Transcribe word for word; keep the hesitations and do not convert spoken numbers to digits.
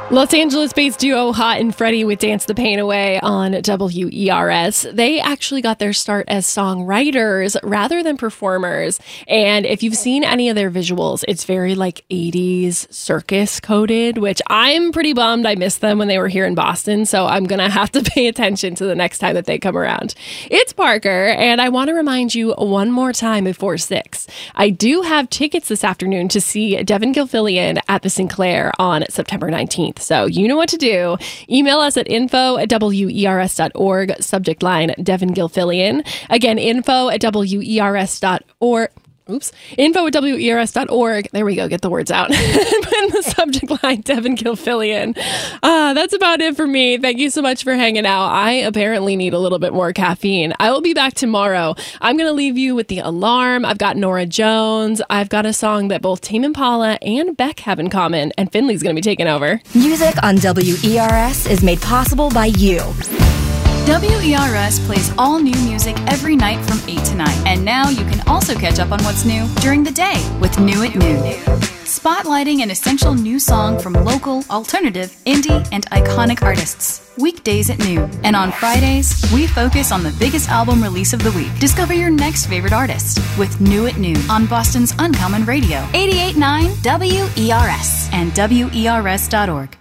Los Angeles-based duo Hot and Freddie with Dance the Pain Away on W E R S. They actually got their start as songwriters rather than performers. And if you've seen any of their visuals, it's very like eighties circus coded, which I'm pretty bummed I missed them when they were here in Boston. So I'm going to have to pay attention to the next time that they come around. It's Parker, and I want to remind you one more time before six. I do have tickets this afternoon to see Devin Gilfillian at the Sinclair on September nineteenth. So you know what to do. Email us at info at W E R S dot org, subject line Devin Gilfillian. Again, info at W E R S dot org. Oops. Info at W E R S dot org. There we go. Get the words out. Put in the subject line, Devin Gilfillian. Uh, that's about it for me. Thank you so much for hanging out. I apparently need a little bit more caffeine. I will be back tomorrow. I'm going to leave you with The Alarm. I've got Norah Jones. I've got a song that both Tame Impala and Beck have in common, and Finley's going to be taking over. Music on W E R S is made possible by you. W E R S plays all new music every night from eight to nine. And now you can also catch up on what's new during the day with New at Noon. Spotlighting an essential new song from local, alternative, indie, and iconic artists. Weekdays at noon. And on Fridays, we focus on the biggest album release of the week. Discover your next favorite artist with New at Noon on Boston's Uncommon Radio. eighty-eight point nine W E R S and W E R S dot org.